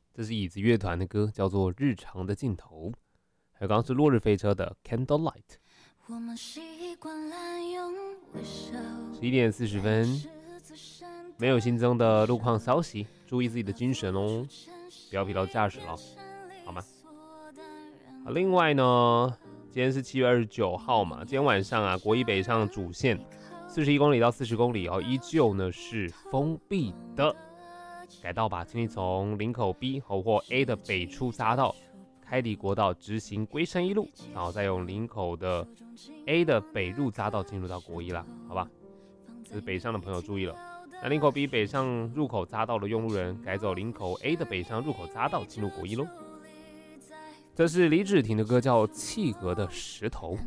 这是椅子乐团的歌，叫做《日常的尽头》。还有刚刚是落日飞车的 Candlelight。11:40，没有新增的路况消息，注意自己的精神哦，不要疲劳驾驶了，好吗？好，另外呢，今天是7月29号嘛，今天晚上啊，国一北上主线41公里到40公里哦，依旧呢是封闭的。改道吧，请你从林口 B 或 A 的北出匝道开离国道，直行龟山一路，然后再用林口的 A 的北入匝道进入到国一啦，好吧？这是北上的朋友注意了。那林口 B 北上入口匝道的用路人改走林口 A 的北上入口匝道进入国一咯。这是李芷婷的歌，叫《契合的石头》。